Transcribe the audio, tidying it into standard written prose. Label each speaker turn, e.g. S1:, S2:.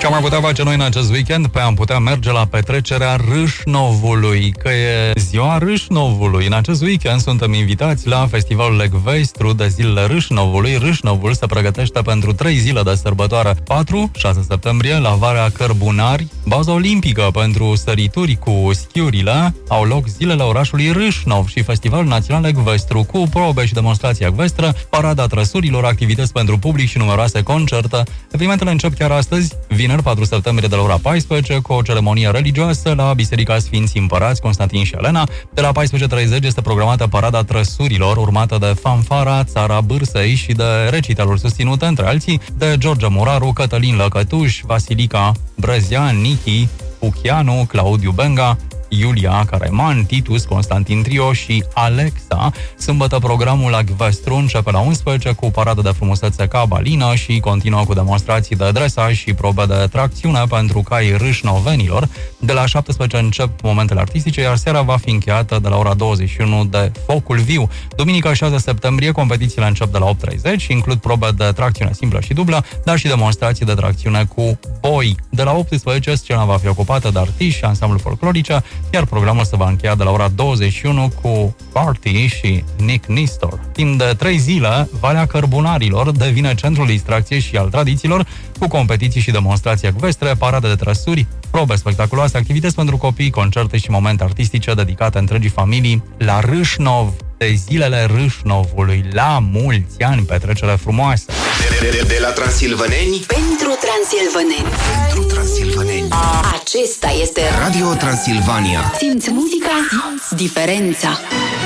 S1: Ce am mai putea face noi în acest weekend? Păi am putea merge la petrecerea Râșnovului, că e ziua Râșnovului. În acest weekend suntem invitați la festivalul ecvestru de zilele Râșnovului. Râșnovul se pregătește pentru 3 zile de sărbătoare, 4-6 septembrie, la Valea Cărbunari. Baza olimpică pentru sărituri cu schiurile au loc zilele orașului Râșnov și Festivalul Național Ecvestru cu probe și demonstrații ecvestre, parada trăsurilor, activități pentru public și numeroase concerte. Evenimentele încep chiar astăzi, vineri 4 septembrie de la ora 14, cu o ceremonie religioasă la Biserica Sfinții Împărați Constantin și Elena. De la 14:30 este programată parada trăsurilor, urmată de fanfara Țara Bârsei și de recitaluri susținute, între alții, de George Muraru, Cătălin Lăcătuș, Vasilica Brăzian, Nichi Puchianu, Claudiu Benga, Iulia Careman, Titus, Constantin Trio și Alexa. Sâmbătă programul ecvestru începe la 11 cu paradă de frumusețe cabalină și continuă cu demonstrații de dresaj și probe de tracțiune pentru cai râșnovenilor. De la 17 încep momentele artistice, iar seara va fi încheiată de la ora 21 de focul viu. Duminica 6 septembrie, competițiile încep de la 8:30 și includ probe de tracțiune simplă și dublă, dar și demonstrații de tracțiune cu boi. De la 18, scena va fi ocupată de artiști și ansambluri folclorice, iar programul se va încheia de la ora 21 cu Party și Nick Nistor. Timp de 3 zile, Valea Cărbunarilor devine centrul distracției și al tradițiilor, cu competiții și demonstrații ecvestre, parade de trăsuri, probe spectaculoase, activități pentru copii, concerte și momente artistice dedicate întregii familii la Râșnov, de zilele Râșnovului. La mulți ani, petrecere frumoasă!
S2: De la transilvaneni
S3: pentru transilvaneni.
S2: Pentru transilvaneni.
S3: Acesta este
S2: Radio Transilvania.
S3: Simți muzica, simți diferența.